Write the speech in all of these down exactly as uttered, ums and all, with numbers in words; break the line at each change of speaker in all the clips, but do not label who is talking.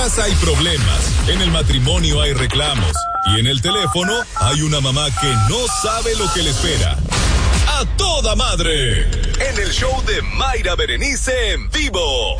Hay problemas, en el matrimonio hay reclamos y en el teléfono hay una mamá que no sabe lo que le espera. ¡A toda madre! En el show de Mayra Berenice en vivo.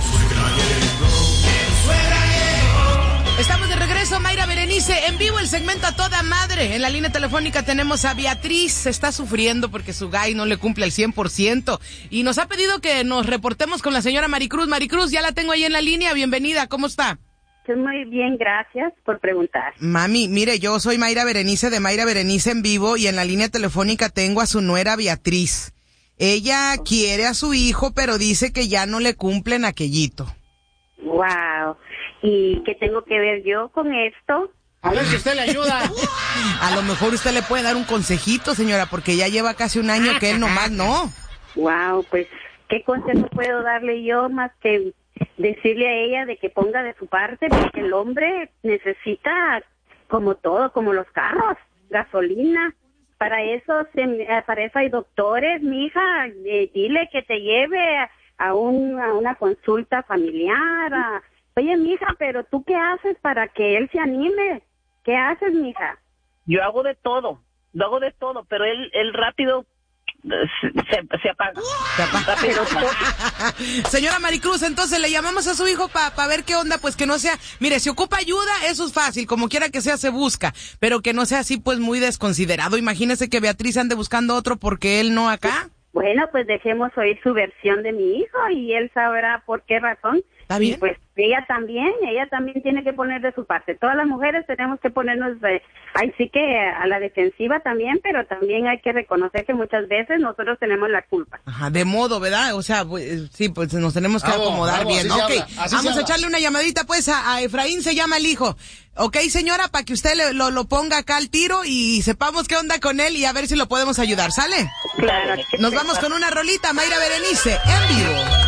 Estamos de regreso, Mayra Berenice, en vivo el segmento A Toda Madre. En la línea telefónica tenemos a Beatriz, está sufriendo porque su gay no le cumple al cien por ciento y nos ha pedido que nos reportemos con la señora Maricruz. Maricruz, ya la tengo ahí en la línea, bienvenida, ¿cómo está?
Muy bien, gracias por preguntar.
Mami, mire, yo soy Mayra Berenice de Mayra Berenice en vivo y en la línea telefónica tengo a su nuera Beatriz. Ella quiere a su hijo, pero dice que ya no le cumplen aquellito.
Wow. ¿Y qué tengo que ver yo con esto?
A ver si usted le ayuda.
A lo mejor usted le puede dar un consejito, señora, porque ya lleva casi un año que él nomás no.
Wow, pues, ¿qué consejo puedo darle yo más que decirle a ella de que ponga de su parte? Porque el hombre necesita, como todo, como los carros, gasolina. Para eso, se, para eso hay doctores, mija, eh, dile que te lleve a, a, un, a una consulta familiar. A, oye, mija, pero ¿tú qué haces para que él se anime? ¿Qué haces, mija?
Yo hago de todo, lo hago de todo, pero él, él rápido se, se apaga.
Se apaga.
Rápido.
Señora Maricruz, entonces le llamamos a su hijo para pa ver qué onda, pues que no sea, mire, si ocupa ayuda, eso es fácil, como quiera que sea se busca, pero que no sea así pues muy desconsiderado. Imagínese que Beatriz ande buscando otro porque él no acá.
Bueno, pues dejemos oír su versión de mi hijo y él sabrá por qué razón.
¿Está bien?
Y pues ella también, ella también tiene que poner de su parte. Todas las mujeres tenemos que ponernos, de, ahí sí que a la defensiva también, pero también hay que reconocer que muchas veces nosotros tenemos la culpa.
Ajá, de modo, ¿verdad? O sea, pues, sí, pues nos tenemos que
Bravo,
acomodar
bravo,
bien.
así
Ok,
se habla, así
vamos
se
a echarle una llamadita pues a, a Efraín, se llama el hijo. Ok, señora, para que usted le, lo, lo ponga acá al tiro y sepamos qué onda con él y a ver si lo podemos ayudar, ¿sale?
Claro.
Nos vamos con una rolita, Mayra Berenice, en vivo.